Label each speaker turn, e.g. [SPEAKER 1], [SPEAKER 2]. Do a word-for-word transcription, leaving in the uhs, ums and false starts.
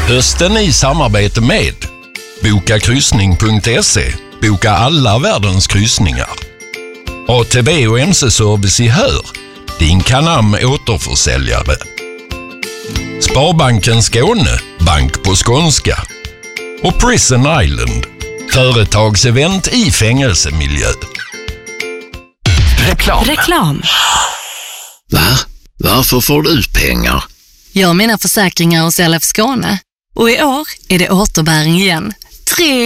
[SPEAKER 1] Hösten i samarbete med boka kryssning punkt se. Boka alla världens kryssningar. A T B och M C-service i Hör. Din Canam återförsäljare. Sparbanken Skåne. Bank på skånska. Och Prison Island. Företagsevent i fängelsemiljö.
[SPEAKER 2] Reklam.
[SPEAKER 3] Reklam.
[SPEAKER 2] Va? Varför får du ut pengar?
[SPEAKER 3] Jag har mina försäkringar hos L F Skåne. Och i år är det återbäring igen. Tre